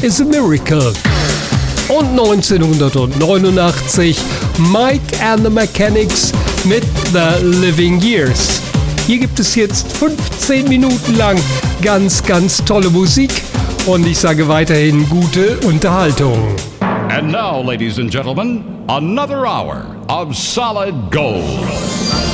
is a Miracle. Und 1989 Mike and the Mechanics mit The Living Years. Hier gibt es jetzt 15 Minuten lang ganz, ganz tolle Musik und ich sage weiterhin gute Unterhaltung. And now, ladies and gentlemen, another hour of solid gold.